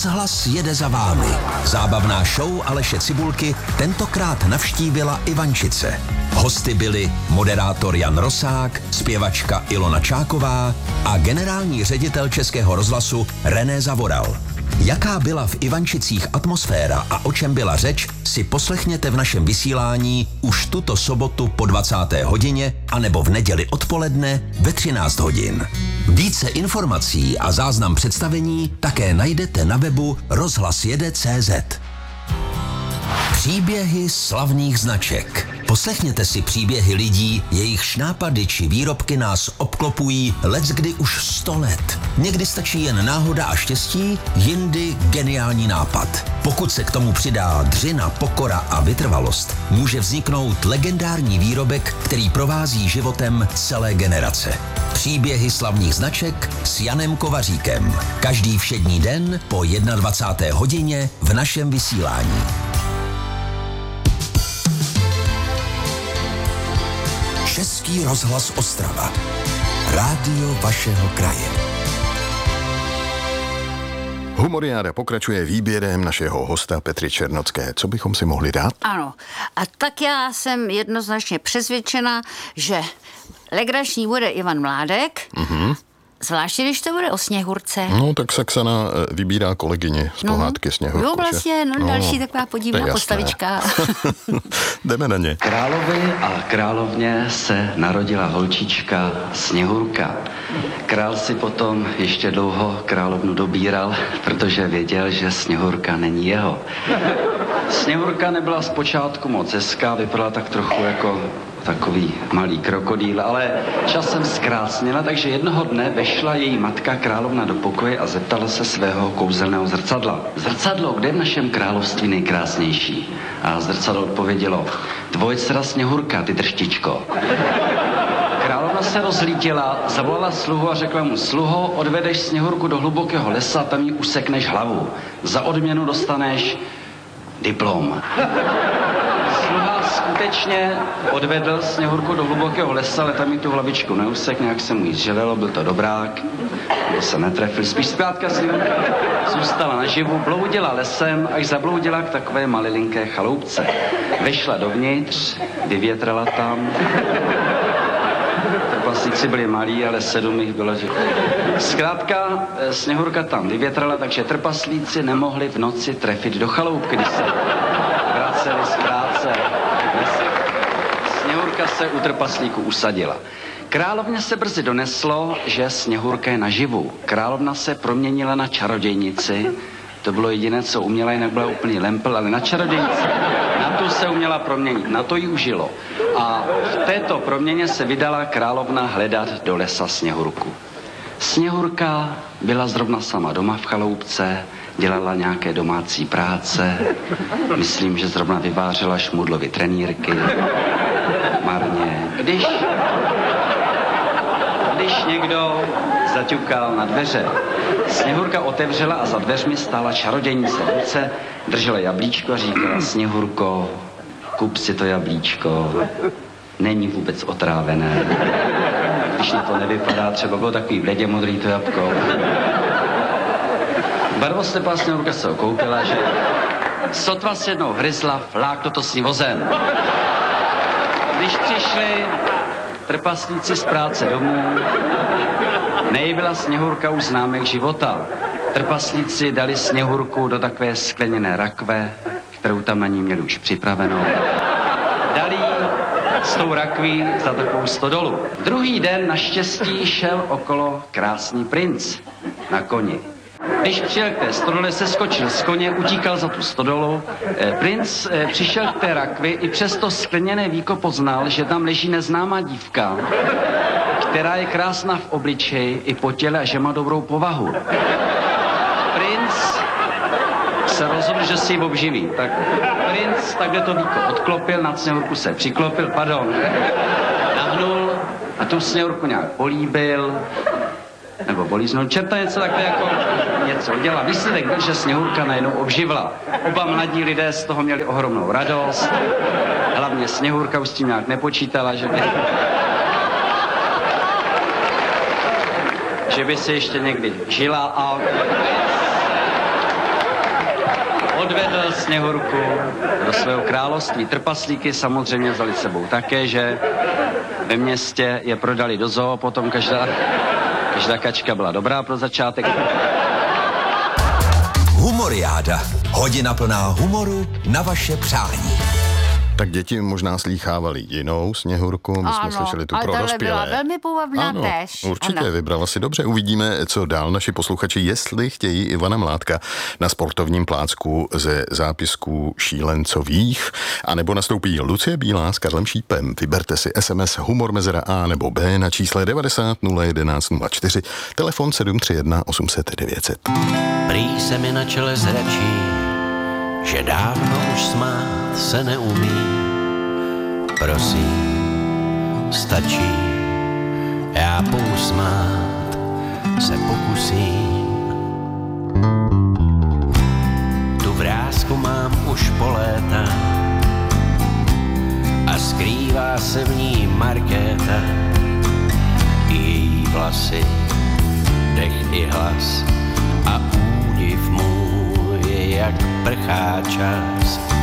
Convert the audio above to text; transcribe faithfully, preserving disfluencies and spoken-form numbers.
Rozhlas jede za vámi. Zábavná show Aleše Cibulky tentokrát navštívila Ivančice. Hosty byli moderátor Jan Rosák, zpěvačka Ilona Čáková a generální ředitel Českého rozhlasu René Zavoral. Jaká byla v Ivančicích atmosféra a o čem byla řeč, si poslechněte v našem vysílání už tuto sobotu po dvacáté hodině anebo v neděli odpoledne ve třináct hodin. Více informací a záznam představení také najdete na webu rozhlas jede tečka cé zet. Příběhy slavných značek. Poslechněte si příběhy lidí, jejichž nápady či výrobky nás obklopují leckdy už sto let. Někdy stačí jen náhoda a štěstí, jindy geniální nápad. Pokud se k tomu přidá dřina, pokora a vytrvalost, může vzniknout legendární výrobek, který provází životem celé generace. Příběhy slavných značek s Janem Kovaříkem. Každý všední den po dvacáté jedné hodině v našem vysílání. Český rozhlas Ostrava. Rádio vašeho kraje. Humoriáda pokračuje výběrem našeho hosta Petry Černocké. Co bychom si mohli dát? Ano. A tak já jsem jednoznačně přesvědčena, že legrační bude Ivan Mládek, mm-hmm. Zvláště, když to bude o Sněhurce. No, tak Saxana vybírá kolegyně z pohádky no, Sněhurku. Jo, vlastně, no, no další taková podivná postavička. Jdeme na ně. Královi a královně se narodila holčička Sněhurka. Král si potom ještě dlouho královnu dobíral, protože věděl, že Sněhurka není jeho. Sněhurka nebyla zpočátku moc hezká, vypadala tak trochu jako takový malý krokodýl, ale časem zkrásněla, takže jednoho dne vešla její matka královna do pokoje a zeptala se svého kouzelného zrcadla. Zrcadlo, kde je v našem království nejkrásnější? A zrcadlo odpovědělo, tvoje dcera Sněhurka, ty drštičko. Královna se rozlítila, zavolala sluhu a řekla mu, sluho, odvedeš Sněhurku do hlubokého lesa, tam jí usekneš hlavu. Za odměnu dostaneš diplom. Sluha skutečně odvedl Sněhurku do hlubokého lesa, ale tam jí tu hlavičku neusek, nějak se mu jí zželelo, byl to dobrák, byl se netrefil. Spíš zkrátka Sněhurka zůstala naživu, bloudila lesem, až zabloudila k takové malilinké chaloupce. Vešla dovnitř, vyvětrala tam. Trpaslíci byli malí, ale sedm jich bylo. Zkrátka Sněhurka tam vyvětrala, takže trpaslíci nemohli v noci trefit do chaloupky, když se vraceli z práce. Sněhurka se u trpaslíku usadila. Královně se brzy doneslo, že Sněhurka je naživu. Královna se proměnila na čarodějnici. To bylo jediné, co uměla, jinak byla úplný lempl, ale na čarodějnici. Na tu se uměla proměnit, na to jí užilo. A v této proměně se vydala královna hledat do lesa Sněhurku. Sněhurka byla zrovna sama doma v chaloupce, dělala nějaké domácí práce. Myslím, že zrovna vyvářela šmudlovy trenýrky. Marně. Když, když někdo zaťukal na dveře, Sněhurka otevřela a za dveřmi stála čarodějnice. V ruce držela jablíčko a říkala, Sněhurko, kup si to jablíčko, není vůbec otrávené. Když na to nevypadá, třeba bylo takový bledě modrý to jabko. Barvoslepá Sněhurka se ho koupila, že sotva se jednou hryzla, fláklo to s ní vozem. Když přišli trpaslíci z práce domů, nejbyla Sněhurka už známek života. Trpaslíci dali Sněhurku do takové skleněné rakve, kterou tam na ní měli už připravenou. Dali s tou rakví za takovou stodolu. Druhý den naštěstí šel okolo krásný princ na koni. Když přijel k té stodole, se skočil z koně, utíkal za tu stodolu. Eh, princ eh, přišel k té rakvi, i přes to skleněné víko poznal, že tam leží neznámá dívka, která je krásná v obličeji i po těle a že má dobrou povahu. Princ se rozhodl, že si ji obživí. Tak princ takhle to víko odklopil, nad Sněhurku se přiklopil, pardon, nahnul a tu Sněhurku nějak políbil, nebo políznul, čerta něco takhle jako něco udělal. Výsledek byl, že Sněhurka najednou obživla. Oba mladí lidé z toho měli ohromnou radost. Hlavně Sněhurka už s tím nějak nepočítala, že by... že by se ještě někdy žila a... odvedl Sněhurku do svého království. Trpaslíky samozřejmě vzali s sebou také, že ve městě je prodali do zoo, potom každá, každá kačka byla dobrá pro začátek. Humoriáda. Hodina plná humoru na vaše přání. Tak děti možná slýchávali jinou Sněhurku, my jsme slyšeli tu ale pro tohle dospělé. byla velmi půvabná ano, též. určitě, ano. vybrala si dobře. Uvidíme, co dál naši posluchači, jestli chtějí Ivana Mládka na sportovním plácku ze zápisků šílencových, anebo nastoupí Lucie Bílá s Karlem Šípem. Vyberte si es em es humor mezera A nebo B na čísle devadesát nula jedenáct nula čtyři, telefon sedm tři jedna osm set devět set. Prý se mi na čele zračí, že dávno už smát se neumí. Prosím, stačí, já pousmát se pokusím. Tu vrásku mám už po léta a skrývá se v ní Markéta. Její vlasy, dech i hlas a údiv můj je jak prchá čas.